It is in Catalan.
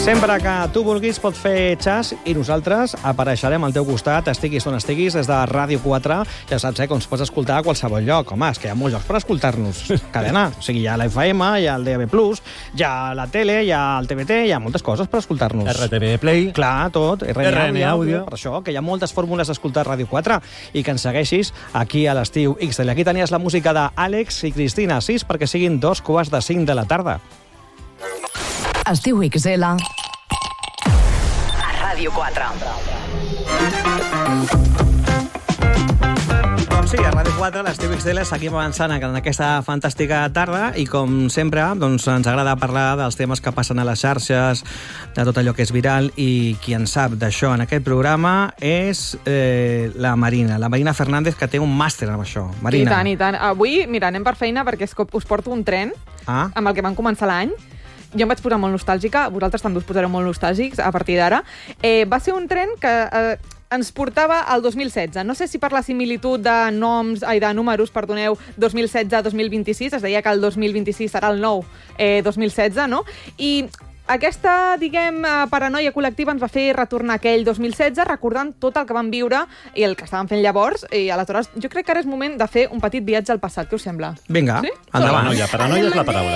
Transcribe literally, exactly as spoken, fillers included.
Sempre que tu vulguis pot fer xas i nosaltres apareixerem al teu costat, estiguis on estiguis, des de Ràdio quatre. Ja saps, eh, com es pots escoltar a qualsevol lloc. Home, és que hi ha molts llocs per escoltar-nos. Cadena. O sigui, hi ha l'F M, hi ha el D A B plus, hi ha la tele, hi ha el T V T, hi ha moltes coses per escoltar-nos. R T V Play. Clar, tot. R N, R N Audio. Per això, que hi ha moltes fórmules d'escoltar Ràdio quatre i que ens segueixis aquí a l'estiu X L. Aquí tenies la música d'Àlex i Cristina sis perquè siguin dos quarts de cinc de la tarda. Estiu X L a Ràdio quatre. Doncs sí, a Ràdio quatre, a l'Estiu X L, seguim avançant en aquesta fantàstica tarda i, com sempre, doncs, ens agrada parlar dels temes que passen a les xarxes, de tot allò que és viral, i qui en sap d'això en aquest programa és eh, la Marina, la Marina Fernández, que té un màster en això. Marina. I tant, i tant. Avui, mira, anem per feina perquè és que us porto un tren ah. amb el que vam començar l'any. Jo em vaig posar molt nostàlgica, vosaltres també us posareu molt nostàlgics a partir d'ara. Eh, va ser un tren que eh, ens portava al dos mil setze. No sé si per la similitud de noms, ai, de números, perdoneu, dos mil setze a dos mil vint-i-sis, es deia que el dos mil vint-i-sis serà el nou eh, dos mil setze, no? I aquesta, diguem, paranoia col·lectiva ens va fer retornar aquell dos mil setze recordant tot el que vam viure i el que estàvem fent llavors, i aleshores jo crec que ara és moment de fer un petit viatge al passat. Què us sembla? Vinga, sí? endavant. Paranoia, paranoia és la paraula.